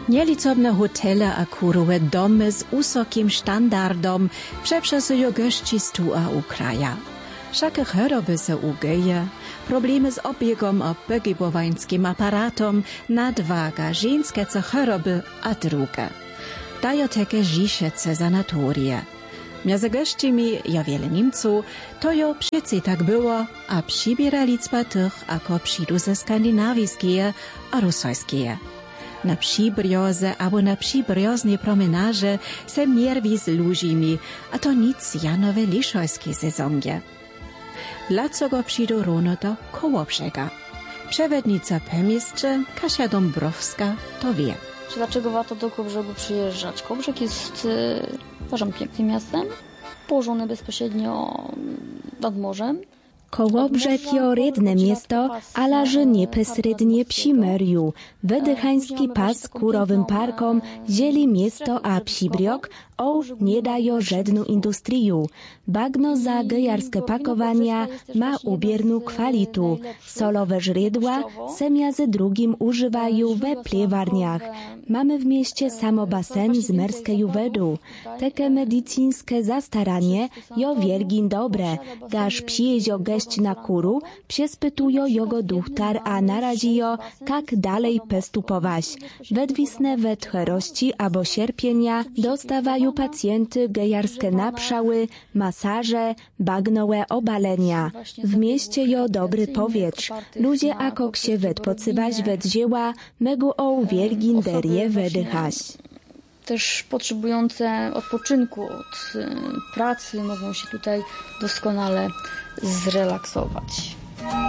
Nielicobne hotele a kurowe domy z wysokim standardom przeprzesują gości z tu a Ukraja. Wszakie choroby se ugeje, problemy z obiegom a pogibowańskim aparatom, nadwaga, żeńskie choroby a drugie. Dają takie żiszece sanatorie. Między gościmi ja wiele Niemców, to jo przecie tak było, a przybierali tych, ako przyjdą ze skandynawskie a rusojskie. Na przybrioze albo na przybrioznej promenarze se mierwi z ludźmi, a to nic janowe liszojskie sezonie. Dlaczego przyjdą rano do Kołobrzega? Przewodnica Pemiestrze Kasia Dąbrowska to wie. Dlaczego warto do Kołobrzegu przyjeżdżać? Kołobrzeg jest, uważam, pięknym miastem, położone bezpośrednio nad morzem. Kołobrzeg jo redne miesto, ale że nieposrednie przy Meriu. Wydychański pas z kurowym parkom dzieli miasto a przybriok, nie dają żadną industrię. Bagno za gejarskie pakowania ma ubierną kwalitu. Solowe źródła se między drugim używają we plewarniach. Mamy w mieście samo basen z merskiego wodu. Takie medycyńskie zastaranie jo wielgin dobre. Gaż przyjeździo gość na kuru, przespytują jego duchtar, a naradzijo, jak dalej postupować. Wedwisne wetcherości albo sierpienia dostawają pacjenty gejarskie naprzały, masaże, bagnowe obalenia. W mieście jo dobry powietrz. Ludzie ako się odpocywać dzieła, mogą o wielgin derie wydychać. Też potrzebujące odpoczynku od pracy mogą się tutaj doskonale zrelaksować.